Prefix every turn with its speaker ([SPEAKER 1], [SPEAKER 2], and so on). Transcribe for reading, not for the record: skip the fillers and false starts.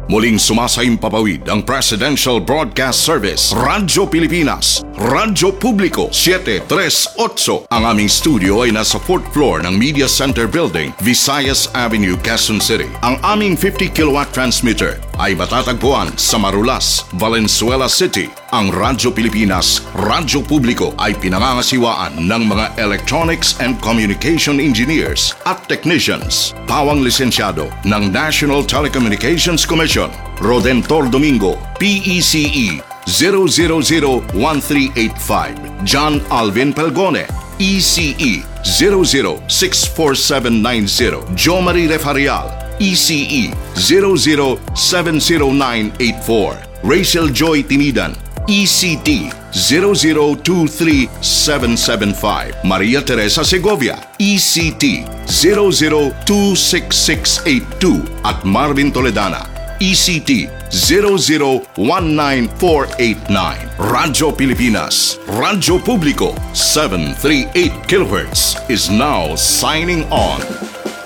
[SPEAKER 1] Muling sumasaimpapawid ang Presidential Broadcast Service, Radyo Pilipinas, Radyo Publiko 738. Ang aming studio ay nasa 4th floor ng Media Center Building, Visayas Avenue, Quezon City. Ang aming 50 kilowatt transmitter ay matatagpuan sa Marulas, Valenzuela City. Ang Radyo Pilipinas, Radyo Publiko ay pinangangasiwaan ng mga electronics and communication engineers at technicians. Pawang lisensyado ng National Telecommunications Commission, Rodentor Domingo, PECE 0001385, John Alvin Pelgone, ECE 00-64790, Jo Marie Refarial, ECE 00-70984, Rachel Joy Tinidan, ECT 0023775, Maria Teresa Segovia, ECT 00-26682, at Marvin Toledana, ECT 0019489. Radyo Pilipinas, Radyo Publiko 738 kHz is now signing on.